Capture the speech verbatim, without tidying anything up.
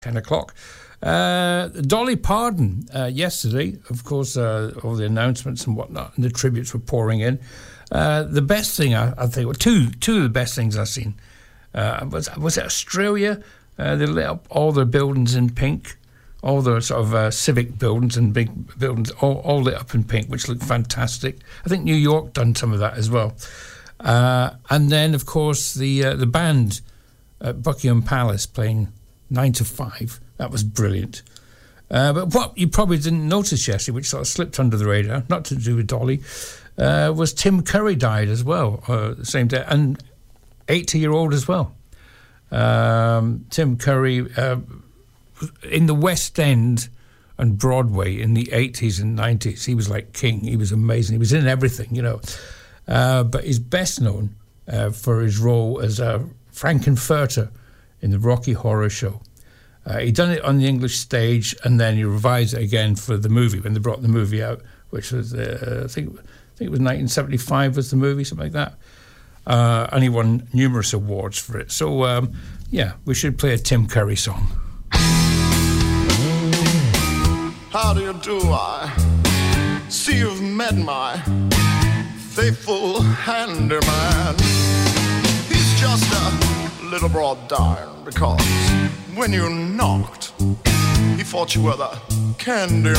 ten o'clock. Uh, Dolly Parton, uh, yesterday, of course, uh, all the announcements and whatnot, and the tributes were pouring in. Uh, the best thing, I, I think, well, two two of the best things I've seen, uh, was, was it Australia? Uh, they lit up all their buildings in pink, all the sort of uh, civic buildings and big buildings, all, all lit up in pink, which looked fantastic. I think New York done some of that as well. Uh, and then, of course, the uh, the band at Buckingham Palace playing nine to five. That was brilliant. Uh, but what you probably didn't notice yesterday, which sort of slipped under the radar, not to do with Dolly, uh, was Tim Curry died as well, uh, the same day, and eighty-year-old as well. Um, Tim Curry, uh, in the West End and Broadway in the eighties and nineties, he was like king. He was amazing. He was in everything, you know. Uh, but he's best known uh, for his role as uh, Frankenfurter in the Rocky Horror Show. Uh, he'd done it on the English stage, and then he revised it again for the movie when they brought the movie out, which was uh, I think I think it was nineteen seventy-five was the movie, something like that. Uh, and he won numerous awards for it. So um, yeah, we should play a Tim Curry song. How do you do? I see you've met my faithful handyman. He's just a little brought down because when you knocked, he thought you were the candy